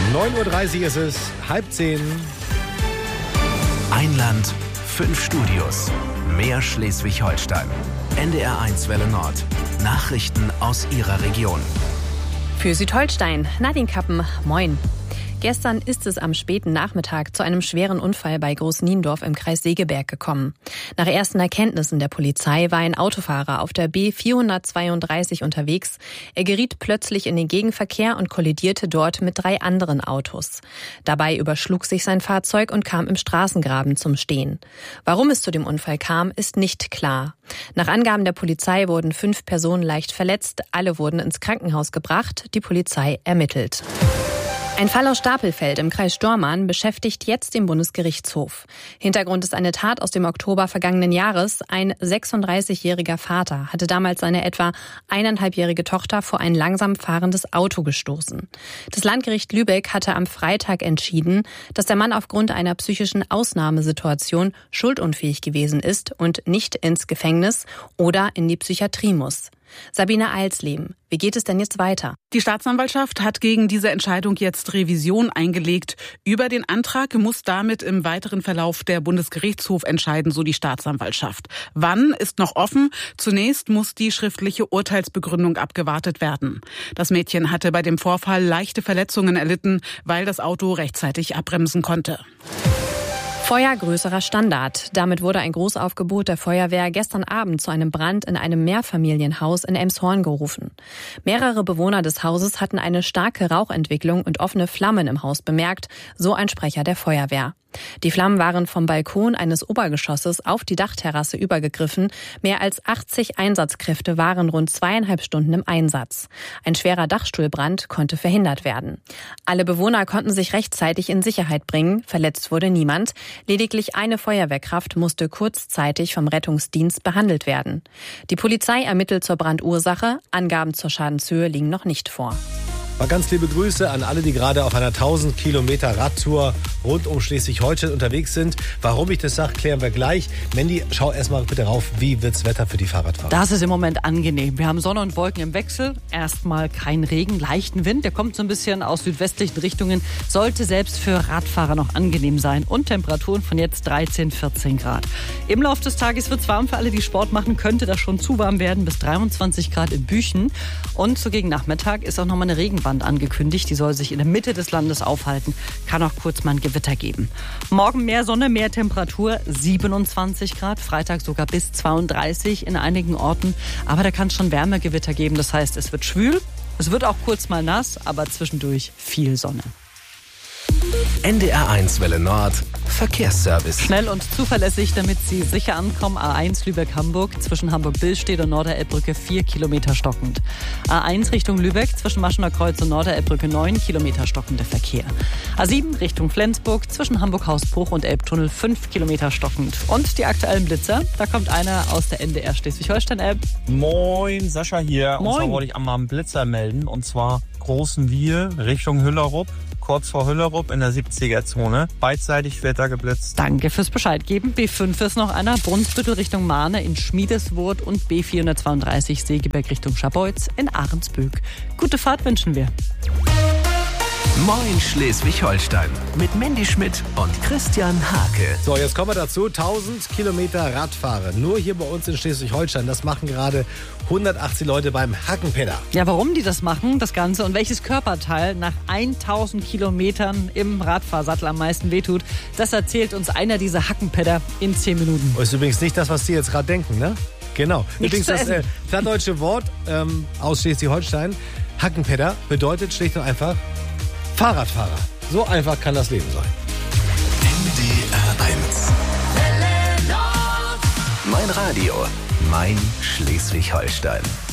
9:30 Uhr ist es, 9:30. Ein Land, 5 Studios. Mehr Schleswig-Holstein. NDR1 Welle Nord. Nachrichten aus Ihrer Region. Für Südholstein, Nadine Kappen, moin. Gestern ist es am späten Nachmittag zu einem schweren Unfall bei Großniendorf im Kreis Segeberg gekommen. Nach ersten Erkenntnissen der Polizei war ein Autofahrer auf der B432 unterwegs. Er geriet plötzlich in den Gegenverkehr und kollidierte dort mit 3 anderen Autos. Dabei überschlug sich sein Fahrzeug und kam im Straßengraben zum Stehen. Warum es zu dem Unfall kam, ist nicht klar. Nach Angaben der Polizei wurden 5 Personen leicht verletzt. Alle wurden ins Krankenhaus gebracht. Die Polizei ermittelt. Ein Fall aus Stapelfeld im Kreis Stormarn beschäftigt jetzt den Bundesgerichtshof. Hintergrund ist eine Tat aus dem Oktober vergangenen Jahres. Ein 36-jähriger Vater hatte damals seine etwa 1,5-jährige Tochter vor ein langsam fahrendes Auto gestoßen. Das Landgericht Lübeck hatte am Freitag entschieden, dass der Mann aufgrund einer psychischen Ausnahmesituation schuldunfähig gewesen ist und nicht ins Gefängnis oder in die Psychiatrie muss. Sabine Eilsleben, wie geht es denn jetzt weiter? Die Staatsanwaltschaft hat gegen diese Entscheidung jetzt Revision eingelegt. Über den Antrag muss damit im weiteren Verlauf der Bundesgerichtshof entscheiden, so die Staatsanwaltschaft. Wann ist noch offen? Zunächst muss die schriftliche Urteilsbegründung abgewartet werden. Das Mädchen hatte bei dem Vorfall leichte Verletzungen erlitten, weil das Auto rechtzeitig abbremsen konnte. Feuer größerer Standard. Damit wurde ein Großaufgebot der Feuerwehr gestern Abend zu einem Brand in einem Mehrfamilienhaus in Elmshorn gerufen. Mehrere Bewohner des Hauses hatten eine starke Rauchentwicklung und offene Flammen im Haus bemerkt, so ein Sprecher der Feuerwehr. Die Flammen waren vom Balkon eines Obergeschosses auf die Dachterrasse übergegriffen. Mehr als 80 Einsatzkräfte waren rund 2,5 Stunden im Einsatz. Ein schwerer Dachstuhlbrand konnte verhindert werden. Alle Bewohner konnten sich rechtzeitig in Sicherheit bringen. Verletzt wurde niemand. Lediglich eine Feuerwehrkraft musste kurzzeitig vom Rettungsdienst behandelt werden. Die Polizei ermittelt zur Brandursache. Angaben zur Schadenshöhe liegen noch nicht vor. Mal ganz liebe Grüße an alle, die gerade auf einer 1000 Kilometer Radtour rund um Schleswig-Holstein unterwegs sind. Warum ich das sage, klären wir gleich. Mandy, schau erstmal bitte rauf, wie wird's Wetter für die Fahrradfahrer? Das ist im Moment angenehm. Wir haben Sonne und Wolken im Wechsel. Erstmal kein Regen, leichten Wind. Der kommt so ein bisschen aus südwestlichen Richtungen. Sollte selbst für Radfahrer noch angenehm sein. Und Temperaturen von jetzt 13, 14 Grad. Im Laufe des Tages wird's warm. Für alle, die Sport machen, könnte das schon zu warm werden. Bis 23 Grad in Büchen. Und so gegen Nachmittag ist auch nochmal eine Regenwand angekündigt. Die soll sich in der Mitte des Landes aufhalten. Kann auch kurz mal ein Gewitter geben. Morgen mehr Sonne, mehr Temperatur, 27 Grad. Freitag sogar bis 32 in einigen Orten. Aber da kann es schon Wärmegewitter geben. Das heißt, es wird schwül. Es wird auch kurz mal nass, aber zwischendurch viel Sonne. NDR1 Welle Nord. Verkehrsservice. Schnell und zuverlässig, damit Sie sicher ankommen. A1 Lübeck-Hamburg zwischen Hamburg-Billstedt und Norderelbbrücke 4 Kilometer stockend. A1 Richtung Lübeck zwischen Maschener Kreuz und Norderelbbrücke 9 Kilometer stockender Verkehr. A7 Richtung Flensburg zwischen Hamburg-Hausbruch und Elbtunnel 5 Kilometer stockend. Und die aktuellen Blitzer, da kommt einer aus der NDR Schleswig-Holstein-App. Moin, Sascha hier. Moin. Und zwar wollte ich einmal einen Blitzer melden. Und zwar Großenwiehe Richtung Hüllerup. Kurz vor Hüllerup in der 70er-Zone. Beidseitig wird da geblitzt. Danke fürs Bescheid geben. B5 ist noch einer. Brunsbüttel Richtung Mahne in Schmiedeswurth und B432 Segeberg Richtung Scharbeutz in Ahrensböck. Gute Fahrt wünschen wir. Moin Schleswig-Holstein mit Mandy Schmidt und Christian Hake. So, jetzt kommen wir dazu. 1000 Kilometer Radfahrer. Nur hier bei uns in Schleswig-Holstein. Das machen gerade 180 Leute beim Hackenpedder. Ja, warum die das machen, das Ganze, und welches Körperteil nach 1000 Kilometern im Radfahrsattel am meisten wehtut, das erzählt uns einer dieser Hackenpedder in 10 Minuten. Das ist übrigens nicht das, was Sie jetzt gerade denken, ne? Genau. Nichts Übrigens zu das plattdeutsche Wort aus Schleswig-Holstein, Hackenpedder, bedeutet schlicht und einfach Fahrradfahrer. So einfach kann das Leben sein. NDR1. Mein Radio, mein Schleswig-Holstein.